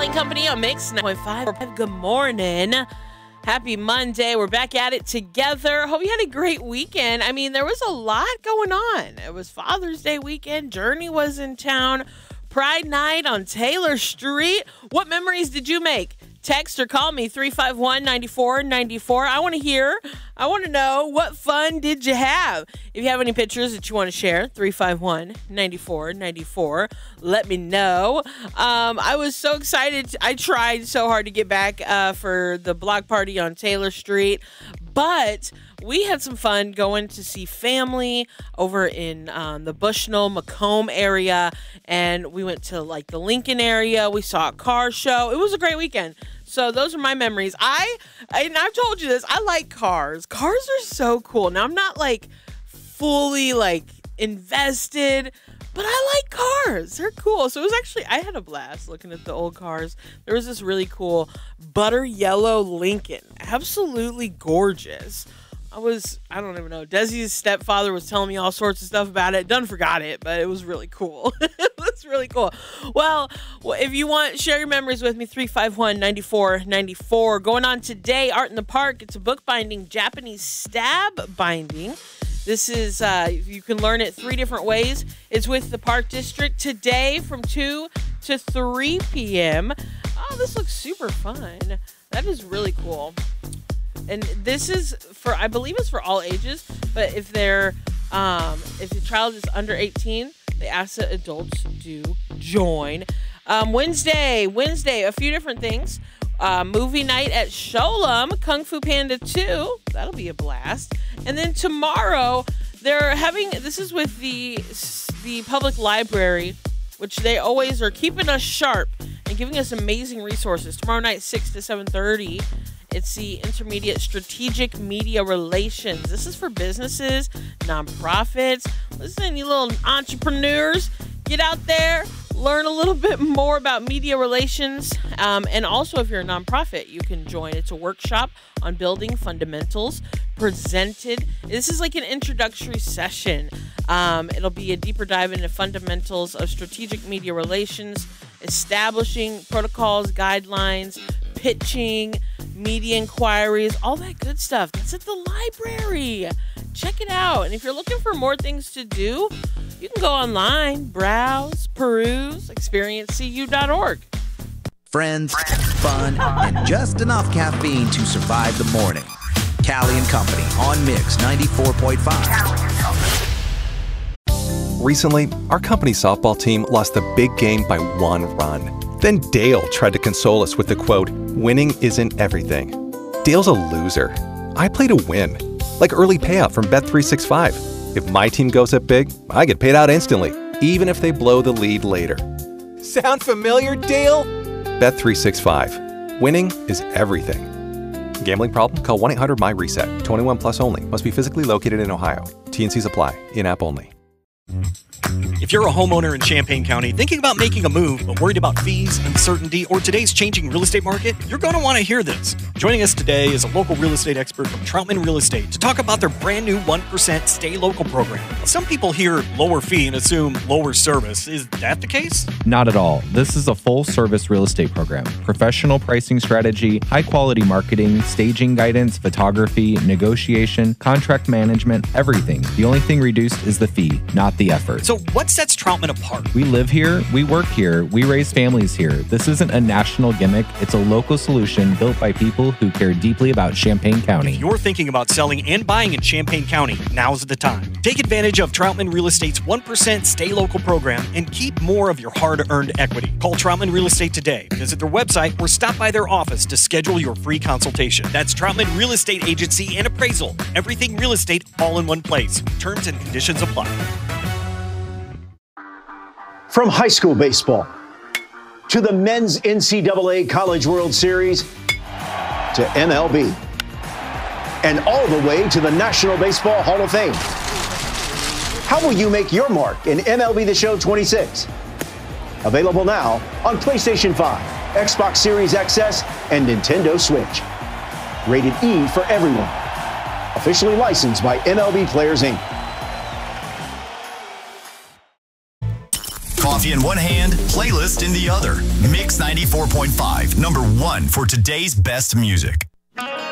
Callie and Company on Mix 9.5. Good morning. Happy Monday. We're back at it together. Hope you had a great weekend. I mean, there was a lot going on. It was Father's Day weekend. Journey was in town. Pride Night on Taylor Street. What memories did you make? Text or call me 351-9494. I want to hear. I want to know, what fun did you have? If you have any pictures that you want to share, 351-9494. Let me know. I was so excited. I tried so hard to get back for the block party on Taylor Street, but we had some fun going to see family over in the Bushnell, Macomb area, and we went to like the Lincoln area. We saw a car show. It was a great weekend. So those are my memories. And I've told you this, I like cars. Cars are so cool. Now, I'm not like fully like invested, but I like cars. They're cool. So it was actually, I had a blast looking at the old cars. There was this really cool butter yellow Lincoln. Absolutely gorgeous. I don't even know. Desi's stepfather was telling me all sorts of stuff about it. Done forgot it, but it was really cool. It was really cool. Well, if you want, share your memories with me, 351-9494. Going on today, Art in the Park. It's a bookbinding, Japanese stab binding. This is, you can learn it 3 different ways. It's with the Park District today from 2 to 3 p.m. Oh, this looks super fun. That is really cool. And this is for, I believe it's for all ages, but if the child is under 18, they ask that adults do join. Wednesday, a few different things. Movie night at Sholem, Kung Fu Panda 2. That'll be a blast. And then tomorrow, this is with the public library, which they always are keeping us sharp and giving us amazing resources. Tomorrow night, 6 to 7:30. It's the Intermediate Strategic Media Relations. This is for businesses, nonprofits. Listen, you little entrepreneurs, get out there, learn a little bit more about media relations. And also, if you're a nonprofit, you can join. It's a workshop on building fundamentals presented. This is like an introductory session. It'll be a deeper dive into fundamentals of strategic media relations, establishing protocols, guidelines, pitching, media inquiries, all that good stuff. That's at the library. Check it out. And if you're looking for more things to do, you can go online, browse, peruse, experiencecu.org. Friends, fun, and just enough caffeine to survive the morning. Callie and Company on Mix 94.5. Recently, our company softball team lost the big game by 1 run. Then Dale tried to console us with the quote, "Winning isn't everything." Dale's a loser. I play to win, like early payout from Bet365. If my team goes up big, I get paid out instantly, even if they blow the lead later. Sound familiar, Dale? Bet365. Winning is everything. Gambling problem? Call 1-800-MY-RESET. 21 plus only. Must be physically located in Ohio. T&Cs apply. In-app only. If you're a homeowner in Champaign County thinking about making a move but worried about fees, uncertainty, or today's changing real estate market, you're going to want to hear this. Joining us today is a local real estate expert from Troutman Real Estate to talk about their brand new 1% Stay Local program. Some people hear lower fee and assume lower service. Is that the case? Not at all. This is a full-service real estate program. Professional pricing strategy, high-quality marketing, staging guidance, photography, negotiation, contract management, everything. The only thing reduced is the fee, not the effort. So what sets Troutman apart? We live here, we work here, we raise families here. This isn't a national gimmick. It's a local solution built by people who care deeply about Champaign County. If you're thinking about selling and buying in Champaign County, now's the time. Take advantage of Troutman Real Estate's 1% Stay Local program and keep more of your hard-earned equity. Call Troutman Real Estate today. Visit their website or stop by their office to schedule your free consultation. That's Troutman Real Estate Agency and Appraisal. Everything real estate all in one place. Terms and conditions apply. From high school baseball to the men's NCAA College World Series to MLB and all the way to the National Baseball Hall of Fame. How will you make your mark in MLB The Show 26? Available now on PlayStation 5, Xbox Series XS, and Nintendo Switch. Rated E for everyone. Officially licensed by MLB Players Inc. Coffee in one hand, playlist in the other. Mix 94.5, number one for today's best music.